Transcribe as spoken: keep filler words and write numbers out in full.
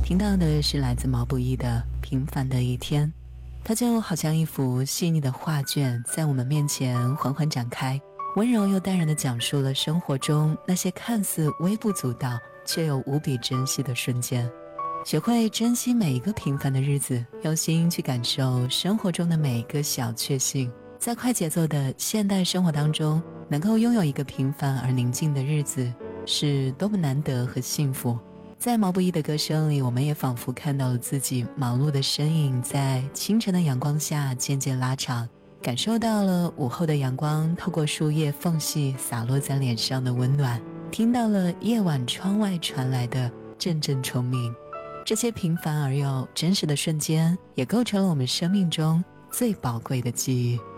听到的是来自毛不易的《平凡的一天》，它就好像一幅细腻的画卷，在我们面前缓缓展开，温柔又淡然地讲述了生活中那些看似微不足道却又无比珍惜的瞬间。学会珍惜每一个平凡的日子，用心去感受生活中的每一个小确幸。在快节奏的现代生活当中，能够拥有一个平凡而宁静的日子，是多么难得和幸福。在毛不易的歌声里，我们也仿佛看到了自己忙碌的身影在清晨的阳光下渐渐拉长，感受到了午后的阳光透过树叶缝隙洒落在脸上的温暖，听到了夜晚窗外传来的阵阵虫鸣。这些平凡而又真实的瞬间，也构成了我们生命中最宝贵的记忆。